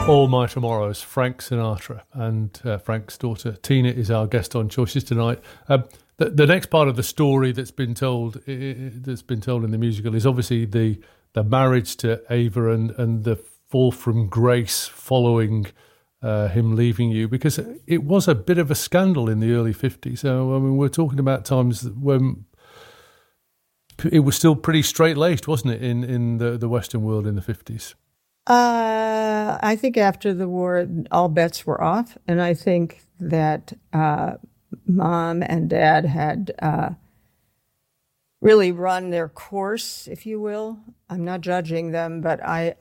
All My Tomorrows, Frank Sinatra, and Frank's daughter Tina is our guest on Choices tonight. The next part of the story that's been told in the musical is obviously the marriage to Ava and the fall from grace following him leaving you, because it was a bit of a scandal in the early 50s. So I mean, we're talking about times when it was still pretty straight-laced, wasn't it, in the Western world in the 50s? I think after the war, all bets were off, and I think that Mom and Dad had really run their course, if you will. I'm not judging them, but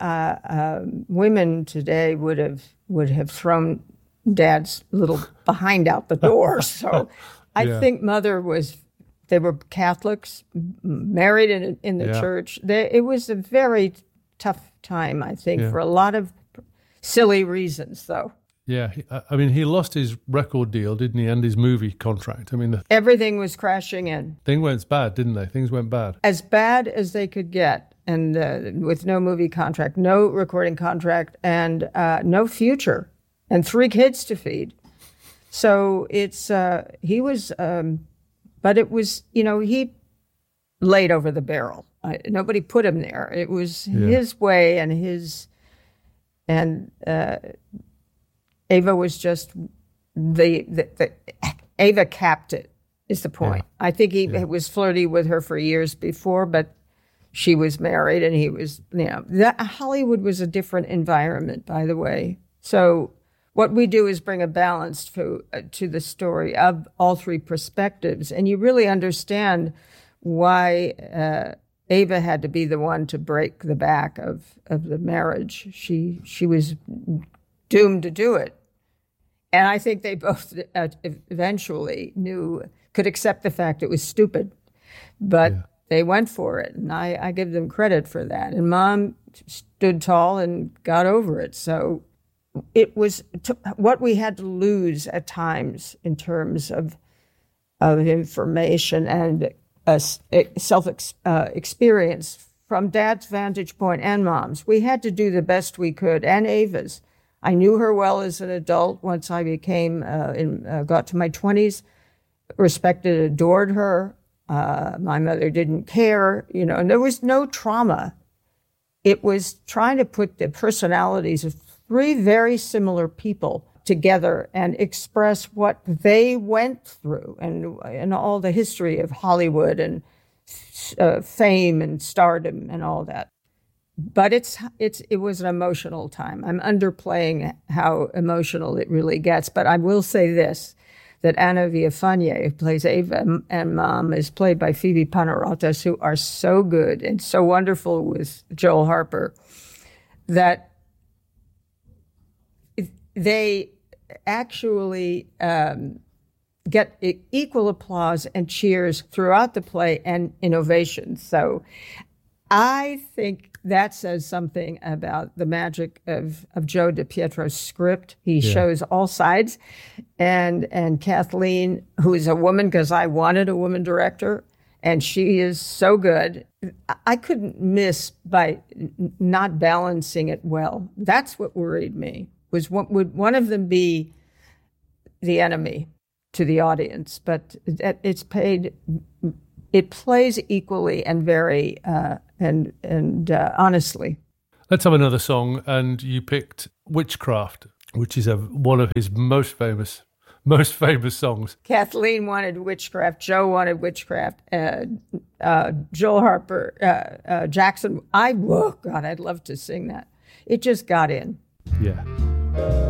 women today would have thrown Dad's little behind out the door. So I think Mother they were Catholics, married in the church. It was a very tough time, I think, for a lot of silly reasons, though. Yeah, I mean, he lost his record deal, didn't he, and his movie contract. I mean, everything was crashing in. Things went bad, didn't they? Things went bad. As bad as they could get, and with no movie contract, no recording contract, and no future, and 3 kids to feed. So he was, but it was, he laid over the barrel. Nobody put him there. It was his way, and Ava was just Ava capped it, is the point. I think he was flirty with her for years before, but she was married and he was, Hollywood was a different environment, by the way. So what we do is bring a balance to the story of all 3 perspectives, and you really understand why Ava had to be the one to break the back of the marriage. She was doomed to do it. And I think they both eventually could accept the fact it was stupid. But they went for it, and I give them credit for that. And Mom stood tall and got over it. So it was what we had to lose at times in terms of information and self-experience from Dad's vantage point and Mom's. We had to do the best we could, and Ava's. I knew her well as an adult once I got to my 20s, respected, adored her. My mother didn't care, and there was no trauma. It was trying to put the personalities of 3 very similar people together and express what they went through and all the history of Hollywood and fame and stardom and all that. But it was an emotional time. I'm underplaying how emotional it really gets, but I will say this, that Anna Villafañe, who plays Ava and Mom, is played by Phoebe Panaratas, who are so good and so wonderful with Joel Harper, that they actually get equal applause and cheers throughout the play and innovations. So I think that says something about the magic of Joe DiPietro's script. He shows all sides. And Kathleen, who is a woman, because I wanted a woman director, and she is so good. I couldn't miss by not balancing it well. That's what worried me, was what would one of them be the enemy to the audience? But it plays equally and very and honestly. Let's have another song, and you picked Witchcraft, which is one of his most famous songs. Kathleen wanted Witchcraft. Joe wanted Witchcraft. Joel Harper, Jackson. I'd love to sing that. It just got in. Yeah.